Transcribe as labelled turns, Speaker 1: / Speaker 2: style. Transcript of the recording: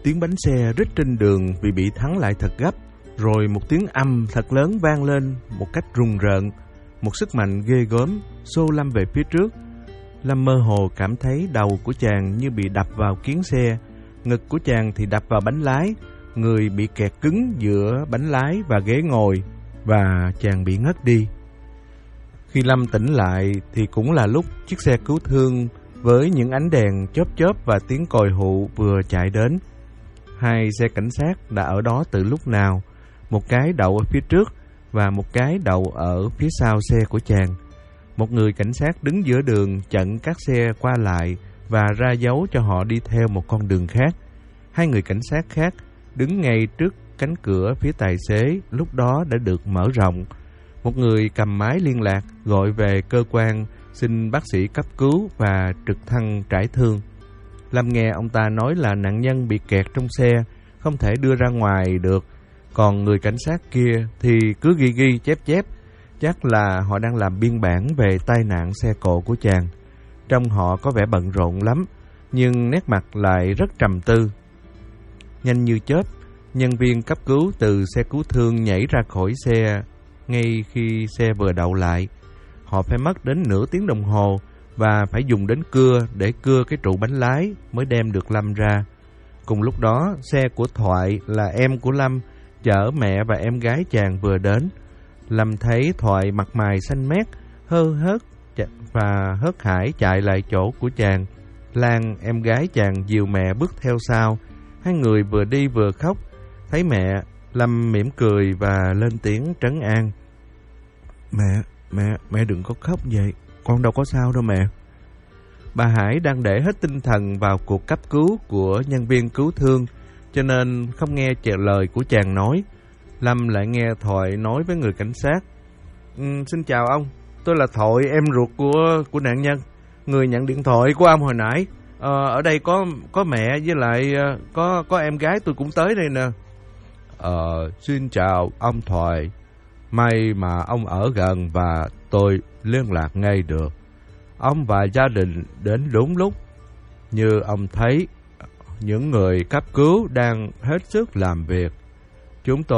Speaker 1: Tiếng bánh xe rít trên đường vì bị thắng lại thật gấp, rồi một tiếng âm thật lớn vang lên một cách rùng rợn. Một sức mạnh ghê gớm xô Lâm về phía trước. Lâm mơ hồ cảm thấy đầu của chàng như bị đập vào kiếng xe, ngực của chàng thì đập vào bánh lái, người bị kẹt cứng giữa bánh lái và ghế ngồi, và chàng bị ngất đi. Khi Lâm tỉnh lại thì cũng là lúc chiếc xe cứu thương với những ánh đèn chớp chớp và tiếng còi hụ vừa chạy đến. Hai xe cảnh sát đã ở đó từ lúc nào, một cái đậu ở phía trước và một cái đậu ở phía sau xe của chàng. Một người cảnh sát đứng giữa đường chặn các xe qua lại và ra dấu cho họ đi theo một con đường khác. Hai người cảnh sát khác đứng ngay trước cánh cửa phía tài xế lúc đó đã được mở rộng. Một người cầm máy liên lạc gọi về cơ quan xin bác sĩ cấp cứu và trực thăng trải thương. Lâm nghe ông ta nói là nạn nhân bị kẹt trong xe, không thể đưa ra ngoài được. Còn người cảnh sát kia thì cứ ghi chép, chắc là họ đang làm biên bản về tai nạn xe cộ của chàng. Trông họ có vẻ bận rộn lắm, nhưng nét mặt lại rất trầm tư. Nhanh như chớp, nhân viên cấp cứu từ xe cứu thương nhảy ra khỏi xe ngay khi xe vừa đậu lại. Họ phải mất đến nửa tiếng đồng hồ và phải dùng đến cưa để cưa cái trụ bánh lái mới đem được Lâm ra. Cùng lúc đó, xe của Thoại là em của Lâm chở mẹ và em gái chàng vừa đến. Lâm thấy Thoại mặt mày xanh mét, hơ hớt và hớt hải chạy lại chỗ của chàng. Lan, em gái chàng dìu mẹ bước theo sau. Hai người vừa đi vừa khóc. Thấy mẹ, Lâm mỉm cười và lên tiếng trấn an. Mẹ đừng có khóc vậy, con đâu có sao đâu mẹ. Bà Hải đang để hết tinh thần vào cuộc cấp cứu của nhân viên cứu thương, cho nên không nghe lời của chàng nói. Lâm lại nghe Thoại nói với người cảnh sát. Xin chào ông, tôi là Thoại, em ruột của nạn nhân, người nhận điện thoại của ông hồi nãy. Ở đây có mẹ với lại có em gái tôi cũng tới đây nè. Xin chào ông Thoại, may mà ông ở gần và tôi liên lạc ngay được. Ông và gia đình đến đúng lúc. Như ông thấy, những người cấp cứu đang hết sức làm việc. Chúng tôi